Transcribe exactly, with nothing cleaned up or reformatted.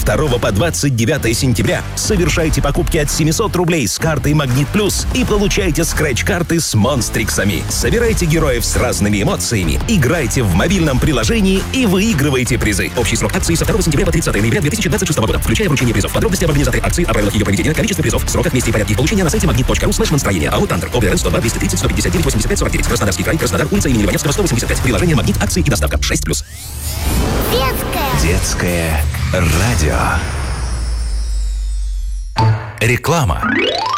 второго по двадцать девятое сентября совершайте покупки от семисот рублей с картой «Магнит Плюс» и получайте скретч-карты с монстриксами. Собирайте героев с разными эмоциями, играйте в мобильном приложении и выигрывайте призы. Общий срок акции со второго сентября по тридцатое ноября две тысячи двадцать шестого года, включая вручение призов. Подробности об организаторе акции, о правилах ее проведения, количестве призов, сроках, месте и порядке их получения на сайте магнит точка ру слэш настроение. АО «Тандр». ОБРН сто два двести тридцать сто пятьдесят девять восемьдесят пять сорок девять. Краснодарский край, Краснодар, улица имени Иваневского, сто восемьдесят пять. Приложение «Магнит», акции и доставка. шесть плюс. Детское. Детское радио. Реклама.